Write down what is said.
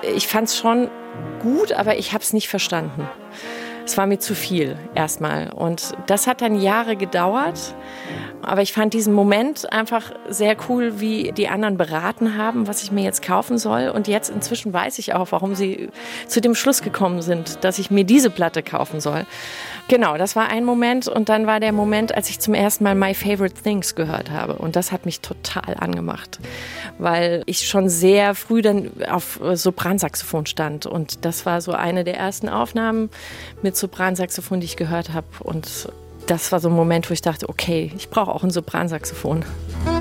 ich fand es schon gut, aber ich habe es nicht verstanden. Es war mir zu viel erstmal. Und das hat dann Jahre gedauert. Aber ich fand diesen Moment einfach sehr cool, wie die anderen beraten haben, was ich mir jetzt kaufen soll. Und jetzt inzwischen weiß ich auch, warum sie zu dem Schluss gekommen sind, dass ich mir diese Platte kaufen soll. Genau, das war ein Moment. Und dann war der Moment, als ich zum ersten Mal My Favorite Things gehört habe. Und das hat mich total angemacht, weil ich schon sehr früh dann auf Sopransaxophon stand. Und das war so eine der ersten Aufnahmen mit Sopransaxophon, die ich gehört habe. Und das war so ein Moment, wo ich dachte, okay, ich brauche auch ein Sopransaxophon.